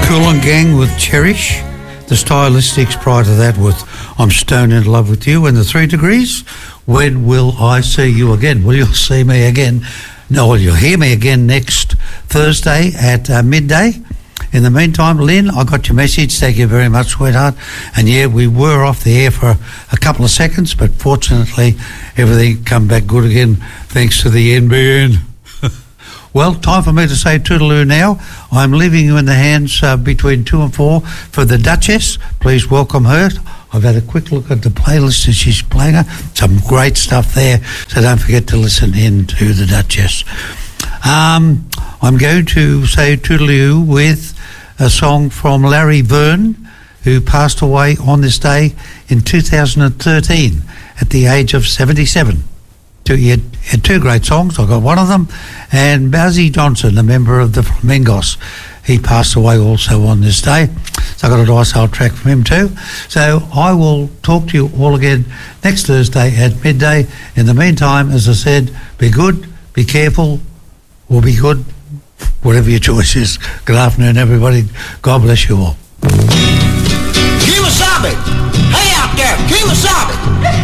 Kool and Gang with Cherish. The Stylistics prior to that with I'm Stone in Love with You. And the 3 Degrees, When Will I See You Again? Will you see me again? No, well, you'll hear me again next Thursday at midday. In the meantime, Lynn, I got your message. Thank you very much, sweetheart. And yeah, we were off the air for a couple of seconds, but fortunately everything come back good again thanks to the NBN. Well, time for me to say toodaloo now. I'm leaving you in the hands between 2 and 4 for the Duchess. Please welcome her. I've had a quick look at the playlist that she's playing her. Some great stuff there, so don't forget to listen in to the Duchess. I'm going to say toodaloo with a song from Larry Verne, who passed away on this day in 2013 at the age of 77. He had 2 great songs. I got one of them. And Bowsy Johnson, a member of the Flamingos, he passed away also on this day. So I got a nice old track from him too. So I will talk to you all again next Thursday at midday. In the meantime, as I said, be good, be careful, or be good, whatever your choice is. Good afternoon, everybody. God bless you all. Kemosabe! Hey out there, Kemosabe!